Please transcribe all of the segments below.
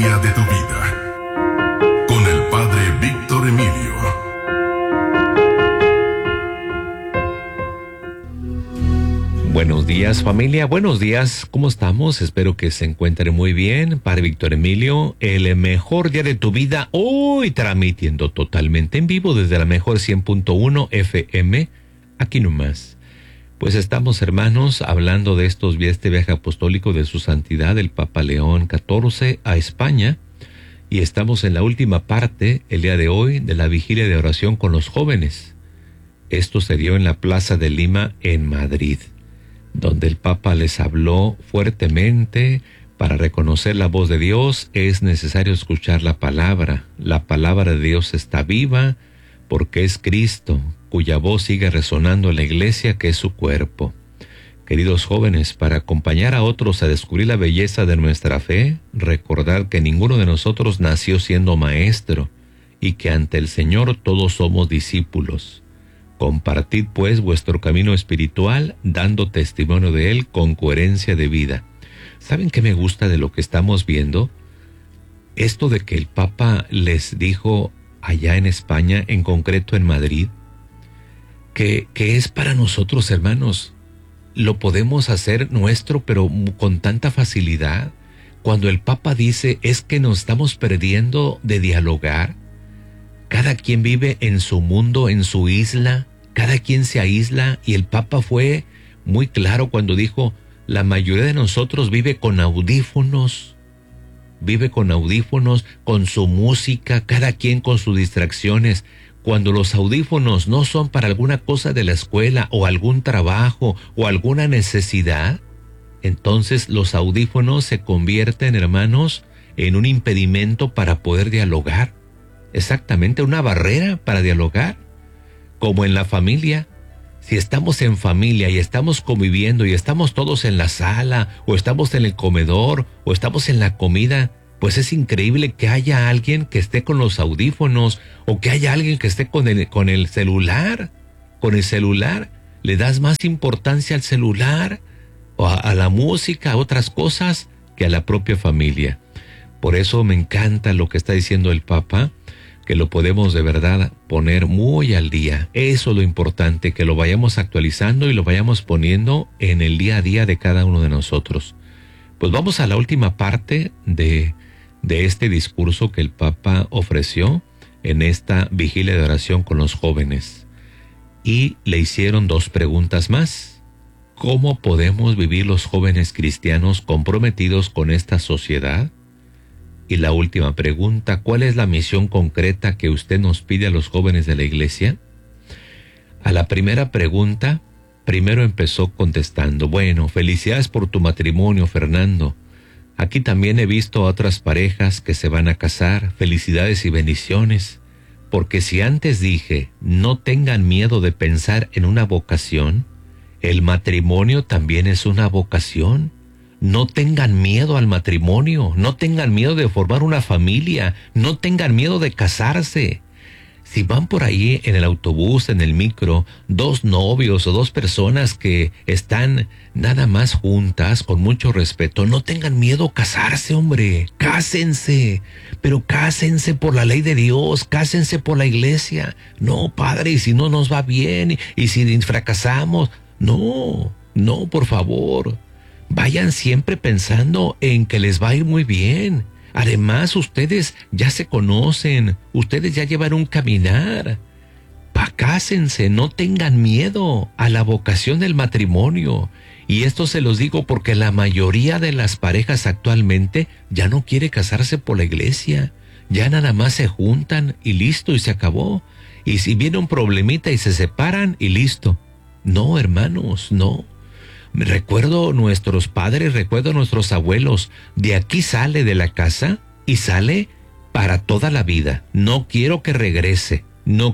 día de tu vida. Con el Padre Víctor Emilio. Buenos días, familia, buenos días, ¿cómo estamos? Espero que se encuentren muy bien. Padre Víctor Emilio, el mejor día de tu vida, hoy transmitiendo totalmente en vivo desde la mejor 100.1 FM, aquí nomás. Pues estamos, hermanos, hablando de este viaje apostólico de su santidad, el Papa León XIV, a España, y estamos en la última parte, el día de hoy, de la vigilia de oración con los jóvenes. Esto se dio en la Plaza de Lima, en Madrid, donde el Papa les habló fuertemente. Para reconocer la voz de Dios es necesario escuchar la palabra. La palabra de Dios está viva porque es Cristo, cuya voz sigue resonando en la iglesia, que es su cuerpo. Queridos jóvenes, para acompañar a otros a descubrir la belleza de nuestra fe, recordad que ninguno de nosotros nació siendo maestro y que ante el Señor todos somos discípulos. Compartid pues vuestro camino espiritual, dando testimonio de él con coherencia de vida. ¿Saben qué me gusta de lo que estamos viendo? Esto de que el Papa les dijo allá en España, en concreto en Madrid, que es para nosotros, hermanos. Lo podemos hacer nuestro, pero con tanta facilidad. Cuando el Papa dice, es que nos estamos perdiendo de dialogar. Cada quien vive en su mundo, en su isla. Cada quien se aísla, y el Papa fue muy claro cuando dijo, la mayoría de nosotros vive con audífonos, con su música, cada quien con sus distracciones. Cuando los audífonos no son para alguna cosa de la escuela o algún trabajo o alguna necesidad, entonces los audífonos se convierten, hermanos, en un impedimento para poder dialogar. Exactamente, una barrera para dialogar. Como en la familia, si estamos en familia y estamos conviviendo y estamos todos en la sala o estamos en el comedor o estamos en la comida, pues es increíble que haya alguien que esté con los audífonos o que haya alguien que esté con el celular. Con el celular le das más importancia al celular o a la música, a otras cosas, que a la propia familia. Por eso me encanta lo que está diciendo el Papa, que lo podemos de verdad poner muy al día. Eso es lo importante, que lo vayamos actualizando y lo vayamos poniendo en el día a día de cada uno de nosotros. Pues vamos a la última parte de este discurso que el Papa ofreció en esta vigilia de oración con los jóvenes. Y le hicieron dos preguntas más. ¿Cómo podemos vivir los jóvenes cristianos comprometidos con esta sociedad? Y la última pregunta, ¿cuál es la misión concreta que usted nos pide a los jóvenes de la iglesia? A la primera pregunta, primero empezó contestando, bueno, felicidades por tu matrimonio, Fernando. Aquí también he visto a otras parejas que se van a casar, felicidades y bendiciones. Porque si antes dije, no tengan miedo de pensar en una vocación, el matrimonio también es una vocación. No tengan miedo al matrimonio, no tengan miedo de formar una familia, no tengan miedo de casarse. Si van por ahí en el autobús, en el micro, dos novios o dos personas que están nada más juntas, con mucho respeto, no tengan miedo a casarse, hombre, cásense, pero cásense por la ley de Dios, cásense por la iglesia. No, padre, y si no nos va bien, y si fracasamos, no, por favor. Vayan siempre pensando en que les va a ir muy bien. Además, ustedes ya se conocen, ustedes ya llevan un caminar. Cásense, no tengan miedo a la vocación del matrimonio. Y esto se los digo porque la mayoría de las parejas actualmente ya no quiere casarse por la iglesia. Ya nada más se juntan y listo, y se acabó. Y si viene un problemita y se separan y listo. No, hermanos, no. Recuerdo nuestros padres, recuerdo nuestros abuelos. De aquí sale de la casa y sale para toda la vida. No quiero que regrese.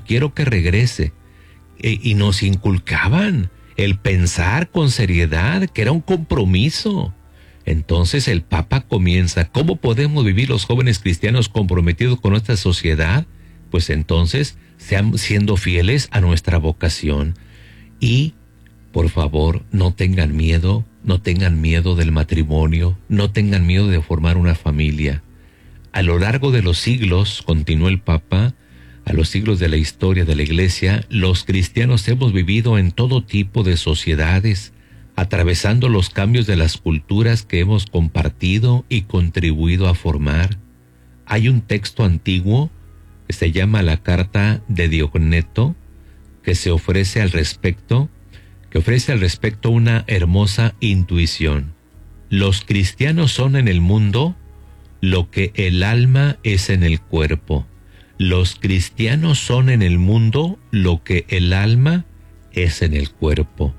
Y nos inculcaban el pensar con seriedad, que era un compromiso. Entonces el Papa comienza, ¿cómo podemos vivir los jóvenes cristianos comprometidos con nuestra sociedad? Pues entonces sean siendo fieles a nuestra vocación. Y por favor, no tengan miedo del matrimonio, no tengan miedo de formar una familia. A lo largo de los siglos, continuó el Papa, a los siglos de la historia de la Iglesia, los cristianos hemos vivido en todo tipo de sociedades, atravesando los cambios de las culturas que hemos compartido y contribuido a formar. Hay un texto antiguo que se llama la Carta de Diogneto, que ofrece al respecto una hermosa intuición. Los cristianos son en el mundo lo que el alma es en el cuerpo. Los cristianos son en el mundo lo que el alma es en el cuerpo.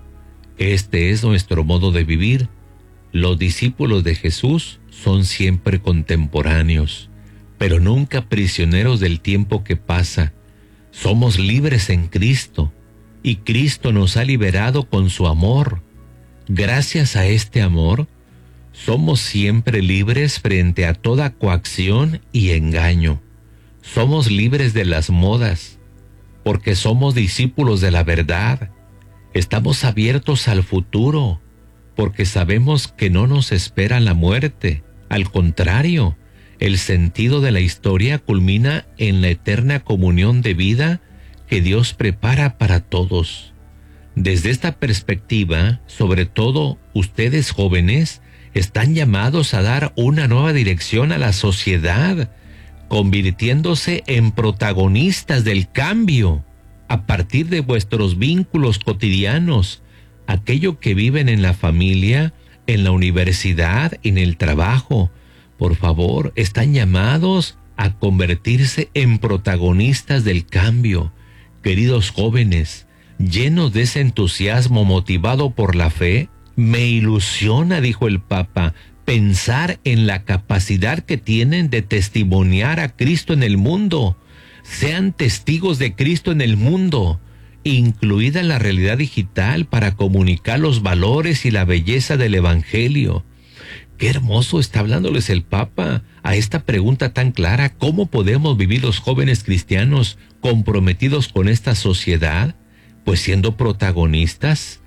Este es nuestro modo de vivir. Los discípulos de Jesús son siempre contemporáneos, pero nunca prisioneros del tiempo que pasa. Somos libres en Cristo, y Cristo nos ha liberado con su amor. Gracias a este amor, somos siempre libres frente a toda coacción y engaño. Somos libres de las modas, porque somos discípulos de la verdad. Estamos abiertos al futuro, porque sabemos que no nos espera la muerte. Al contrario, el sentido de la historia culmina en la eterna comunión de vida que Dios prepara para todos. Desde esta perspectiva, sobre todo ustedes jóvenes, están llamados a dar una nueva dirección a la sociedad, convirtiéndose en protagonistas del cambio a partir de vuestros vínculos cotidianos, aquello que viven en la familia, en la universidad, en el trabajo. Por favor, están llamados a convertirse en protagonistas del cambio. Queridos jóvenes, llenos de ese entusiasmo motivado por la fe, me ilusiona, dijo el Papa, pensar en la capacidad que tienen de testimoniar a Cristo en el mundo. Sean testigos de Cristo en el mundo, incluida la realidad digital, para comunicar los valores y la belleza del Evangelio. Qué hermoso está hablándoles el Papa a esta pregunta tan clara: ¿cómo podemos vivir los jóvenes cristianos comprometidos con esta sociedad? Pues siendo protagonistas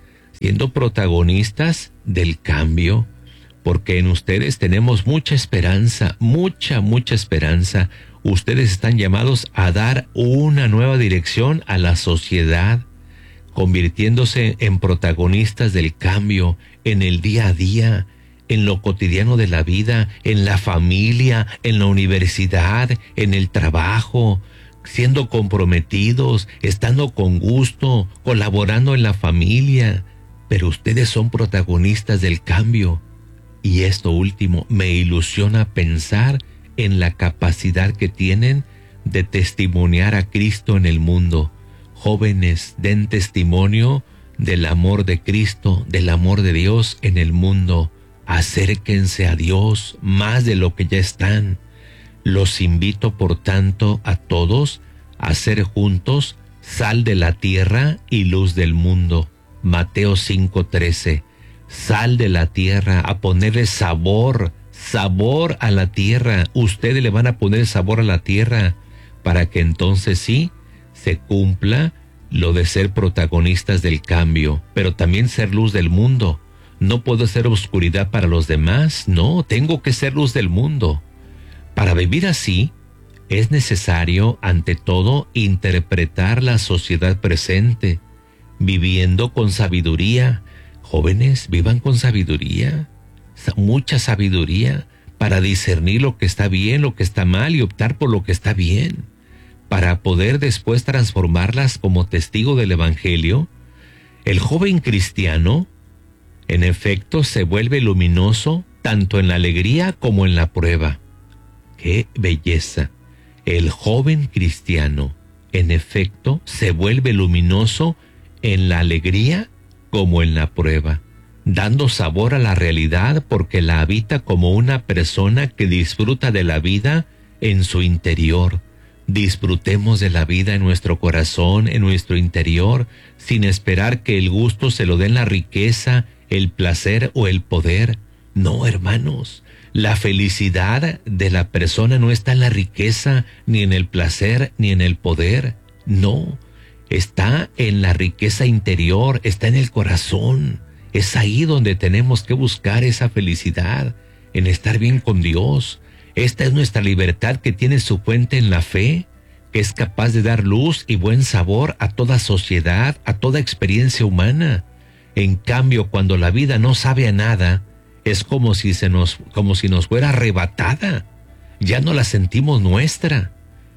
del cambio, porque en ustedes tenemos mucha esperanza, mucha esperanza. Ustedes están llamados a dar una nueva dirección a la sociedad, convirtiéndose en protagonistas del cambio en el día a día, en lo cotidiano de la vida, en la familia, en la universidad, en el trabajo, siendo comprometidos, estando con gusto, colaborando en la familia. Pero ustedes son protagonistas del cambio. Y esto último, me ilusiona pensar en la capacidad que tienen de testimoniar a Cristo en el mundo. Jóvenes, den testimonio del amor de Cristo, del amor de Dios en el mundo. Acérquense a Dios más de lo que ya están. Los invito, por tanto, a todos a ser juntos sal de la tierra y luz del mundo. Mateo 5:13. Sal de la tierra, a ponerle sabor a la tierra. Ustedes le van a poner sabor a la tierra para que entonces sí se cumpla lo de ser protagonistas del cambio, pero también ser luz del mundo. No puedo ser oscuridad para los demás, no, tengo que ser luz del mundo. Para vivir así, es necesario, ante todo, interpretar la sociedad presente, viviendo con sabiduría. Jóvenes, vivan con sabiduría, mucha sabiduría, para discernir lo que está bien, lo que está mal y optar por lo que está bien, para poder después transformarlas como testigo del Evangelio. El joven cristiano, en efecto, se vuelve luminoso tanto en la alegría como en la prueba. ¡Qué belleza! El joven cristiano, en efecto, se vuelve luminoso en la alegría como en la prueba, dando sabor a la realidad porque la habita como una persona que disfruta de la vida en su interior. Disfrutemos de la vida en nuestro corazón, en nuestro interior, sin esperar que el gusto se lo den la riqueza, el placer o el poder. No, hermanos, la felicidad de la persona no está en la riqueza, ni en el placer, ni en el poder. No, está en la riqueza interior, está en el corazón. Es ahí donde tenemos que buscar esa felicidad, en estar bien con Dios, Esta es nuestra libertad que tiene su fuente en la fe, que es capaz de dar luz y buen sabor a toda sociedad, a toda experiencia humana. En cambio, cuando la vida no sabe a nada, es como si nos fuera arrebatada. Ya no la sentimos nuestra.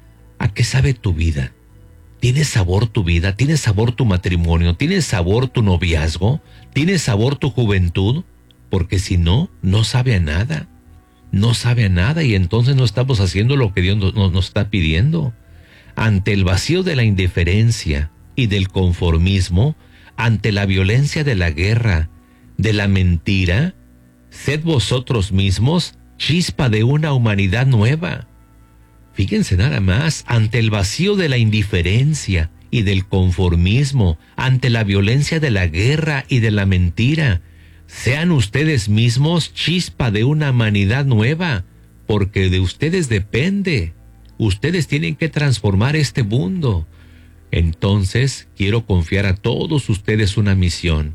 ¿A qué sabe tu vida? ¿Tiene sabor tu vida? ¿Tiene sabor tu matrimonio? ¿Tiene sabor tu noviazgo? ¿Tiene sabor tu juventud? Porque si no, no sabe a nada. No sabe a nada y entonces no estamos haciendo lo que Dios nos está pidiendo. Ante el vacío de la indiferencia y del conformismo, ante la violencia de la guerra, de la mentira, sed vosotros mismos chispa de una humanidad nueva. Fíjense nada más, ante el vacío de la indiferencia y del conformismo, ante la violencia de la guerra y de la mentira, sean ustedes mismos chispa de una humanidad nueva, porque de ustedes depende. Ustedes tienen que transformar este mundo. Entonces, quiero confiar a todos ustedes una misión.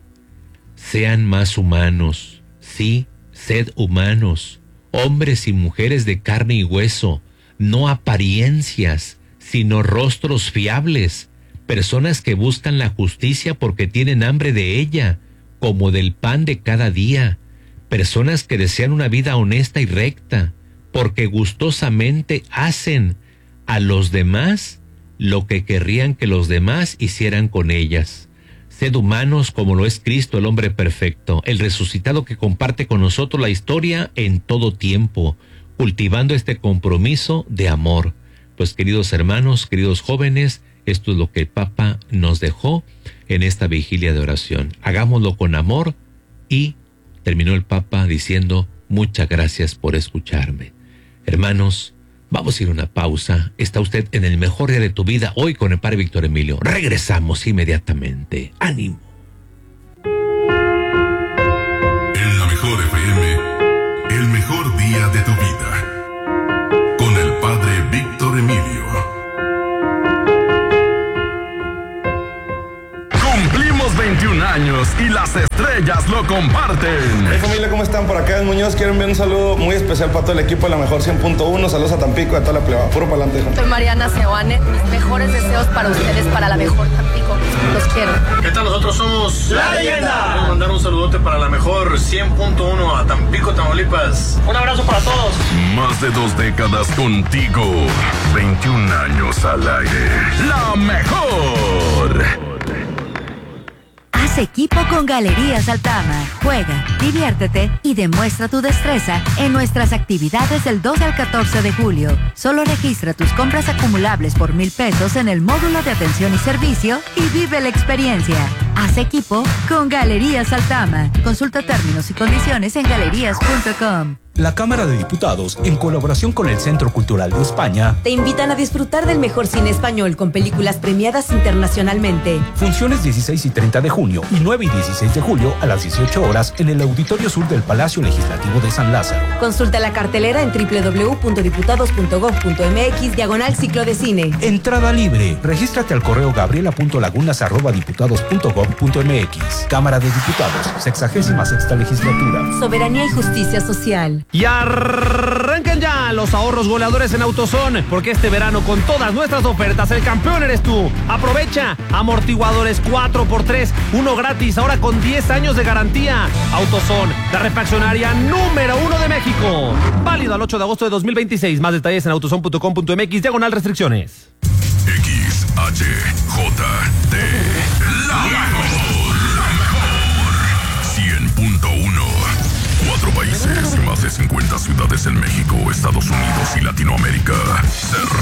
Sean más humanos. Sí, sed humanos. Hombres y mujeres de carne y hueso. No apariencias, sino rostros fiables. Personas que buscan la justicia porque tienen hambre de ella, como del pan de cada día. Personas que desean una vida honesta y recta, porque gustosamente hacen a los demás lo que querrían que los demás hicieran con ellas. Sed humanos como lo es Cristo, el hombre perfecto, el resucitado que comparte con nosotros la historia en todo tiempo, cultivando este compromiso de amor. Pues queridos hermanos, queridos jóvenes, esto es lo que el Papa nos dejó en esta vigilia de oración. Hagámoslo con amor y terminó el Papa diciendo, muchas gracias por escucharme. Hermanos, vamos a ir a una pausa. Está usted en el mejor día de tu vida hoy con el Padre Víctor Emilio. Regresamos inmediatamente. ¡Ánimo! En la mejor FM, el mejor día de tu vida. Con el Padre Víctor Emilio. Cumplimos 21 años y las estrellas lo comparten. Hey familia, ¿cómo están? Por acá en Muñoz. Quiero enviar un saludo muy especial para todo el equipo de la mejor 100.1. Saludos a Tampico y a toda la pleba. Puro para adelante. Soy Mariana Seoane. Mis mejores deseos para ustedes, para la mejor Tampico. Los quiero. ¿Qué tal? Nosotros somos La Leyenda. Quiero mandar un saludote para la mejor 100.1 a Tampico, Tamaulipas. Un abrazo para todos. Más de 2 décadas contigo. 21 años al aire. La mejor. Haz equipo con Galerías Altama. Juega, diviértete y demuestra tu destreza en nuestras actividades del 12 al 14 de julio. Solo registra tus compras acumulables por 1,000 pesos en el módulo de atención y servicio y vive la experiencia. Haz equipo con Galerías Altama. Consulta términos y condiciones en galerías.com. La Cámara de Diputados, en colaboración con el Centro Cultural de España, te invitan a disfrutar del mejor cine español con películas premiadas internacionalmente. Funciones 16 y 30 de junio y 9 y 16 de julio a las 18 horas en el Auditorio Sur del Palacio Legislativo de San Lázaro. Consulta la cartelera en www.diputados.gov.mx/ciclo de cine. Entrada libre. Regístrate al correo gabriela.lagunas@diputados.gov.mx. Cámara de Diputados, 66ª Legislatura. Soberanía y justicia social. Y arranquen ya los ahorros goleadores en AutoZone, porque este verano con todas nuestras ofertas el campeón eres tú. Aprovecha amortiguadores 4x3, uno gratis, ahora con 10 años de garantía. AutoZone, la refaccionaria número 1 de México. Válido al 8 de agosto de 2026. Más detalles en autozone.com.mx/restricciones. XHJT, la mejor 100.1. 4 países y más de 50 ciudades en México, Estados Unidos y Latinoamérica. Se